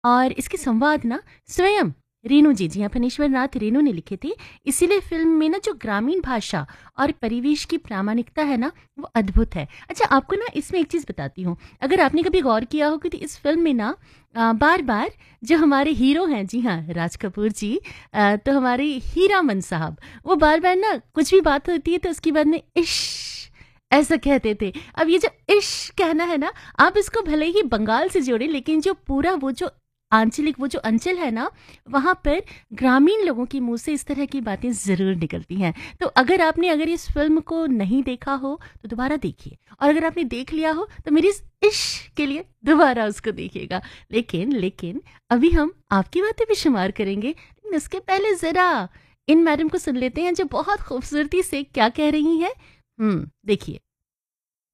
और इसके संवाद ना स्वयं रेणु जी हाँ, फणीश्वर नाथ रेणु ने लिखे थे। इसीलिए फ़िल्म में ना जो ग्रामीण भाषा और परिवेश की प्रामाणिकता है ना, वो अद्भुत है। अच्छा, आपको ना इसमें एक चीज़ बताती हूँ, अगर आपने कभी गौर किया हो कि इस फ़िल्म में ना बार-बार जो हमारे हीरो हैं, जी हाँ, राज कपूर जी, तो हमारे हीरामन साहब, वो बार-बार ना कुछ भी बात होती है तो उसके बाद में इश्श ऐसा कहते थे। अब ये जो इश्श कहना है ना, आप इसको भले ही बंगाल से जोड़ें, लेकिन जो पूरा वो जो आंचलिक वो जो अंचल है ना, वहाँ पर ग्रामीण लोगों के मुँह से इस तरह की बातें ज़रूर निकलती हैं। तो अगर इस फ़िल्म को नहीं देखा हो, तो दोबारा देखिए, और अगर आपने देख लिया हो, तो मेरी इस इश्श के लिए दोबारा उसको देखिएगा। लेकिन अभी हम आपकी बातें भी शुमार करेंगे, लेकिन उसके पहले ज़रा इन मैडम को सुन लेते हैं, जो बहुत खूबसूरती से क्या कह रही हैं। देखिए।